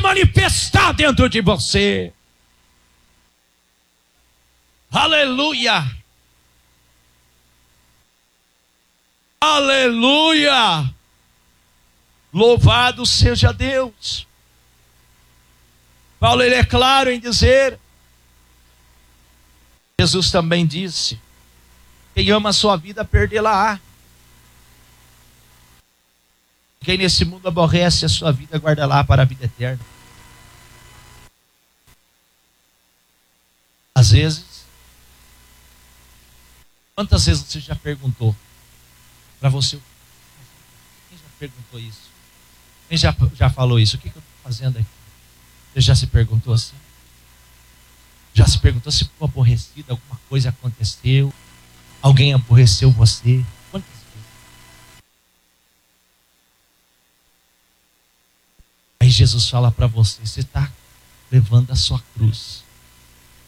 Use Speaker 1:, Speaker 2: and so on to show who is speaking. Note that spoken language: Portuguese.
Speaker 1: manifestar dentro de você. Aleluia! Aleluia! Louvado seja Deus. Paulo, ele é claro em dizer, Jesus também disse, quem ama a sua vida, perdê-la-á. Quem nesse mundo aborrece a sua vida, guarda-la para a vida eterna. Às vezes, quantas vezes você já perguntou para você? Quem já perguntou isso? Quem já falou isso? O que eu estou fazendo aqui? Você já se perguntou assim? Já se perguntou se ficou aborrecido, alguma coisa aconteceu? Alguém aborreceu você? Quantas vezes? Aí Jesus fala para você, você está levando a sua cruz.